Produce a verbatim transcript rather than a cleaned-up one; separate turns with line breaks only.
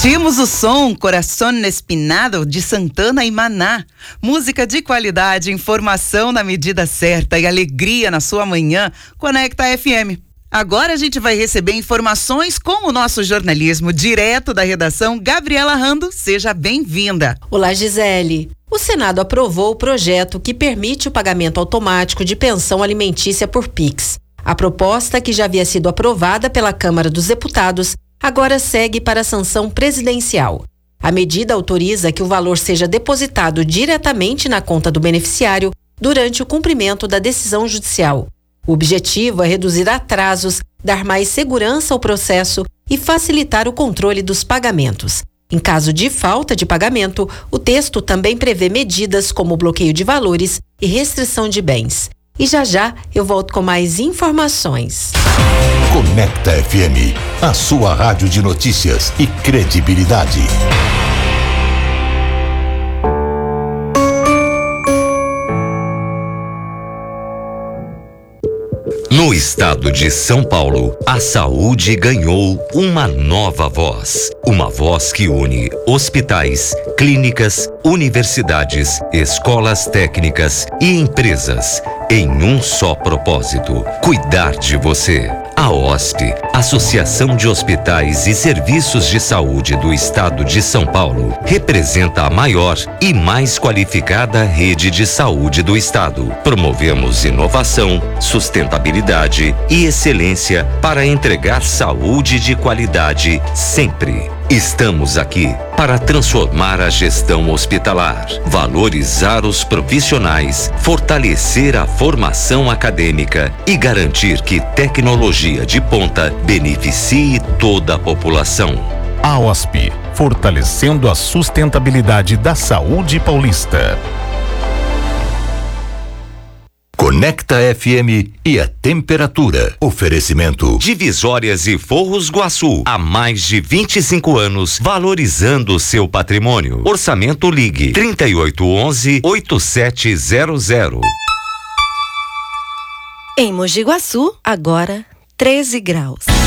Curtimos o som Coração Espinado de Santana e Maná. Música de qualidade, informação na medida certa e alegria na sua manhã. Conecta F M. Agora a gente vai receber informações com o nosso jornalismo direto da redação. Gabriela Rando, seja bem-vinda.
Olá, Gisele. O Senado aprovou o projeto que permite o pagamento automático de pensão alimentícia por Pix. A proposta, que já havia sido aprovada pela Câmara dos Deputados, agora segue para a sanção presidencial. A medida autoriza que o valor seja depositado diretamente na conta do beneficiário durante o cumprimento da decisão judicial. O objetivo é reduzir atrasos, dar mais segurança ao processo e facilitar o controle dos pagamentos. Em caso de falta de pagamento, o texto também prevê medidas como bloqueio de valores e restrição de bens. E já já eu volto com mais informações.
Conecta F M, a sua rádio de notícias e credibilidade.
No estado de São Paulo, a saúde ganhou uma nova voz. Uma voz que une hospitais, clínicas, universidades, escolas técnicas e empresas em um só propósito: cuidar de você. A O S P, Associação de Hospitais e Serviços de Saúde do Estado de São Paulo, representa a maior e mais qualificada rede de saúde do Estado. Promovemos inovação, sustentabilidade e excelência para entregar saúde de qualidade sempre. Estamos aqui para transformar a gestão hospitalar, valorizar os profissionais, fortalecer a formação acadêmica e garantir que tecnologia de ponta beneficie toda a população.
A O S P, fortalecendo a sustentabilidade da saúde paulista. Conecta F M e a temperatura. Oferecimento
Divisórias e Forros Guaçu. Há mais de vinte e cinco anos, valorizando o seu patrimônio. Orçamento Ligue trinta e oito onze, oitenta e sete zero zero.
Em Mogi Guaçu, agora treze graus.